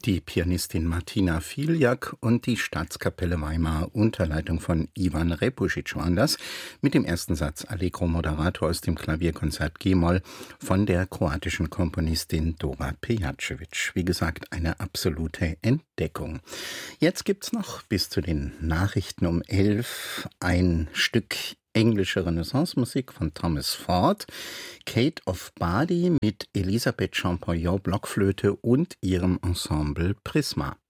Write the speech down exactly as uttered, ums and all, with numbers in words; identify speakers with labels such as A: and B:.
A: Die Pianistin Martina Filjak und die Staatskapelle Weimar unter Leitung von Ivan Repusic waren das, mit dem ersten Satz Allegro Moderato aus dem Klavierkonzert G-Moll von der kroatischen Komponistin Dora Pejacevic. Wie gesagt, eine absolute Entdeckung. Jetzt gibt's noch bis zu den Nachrichten um elf ein Stück englische Renaissance-Musik von Thomas Ford, Kate of Bardi mit Elisabeth Champollion Blockflöte und ihrem Ensemble Prisma.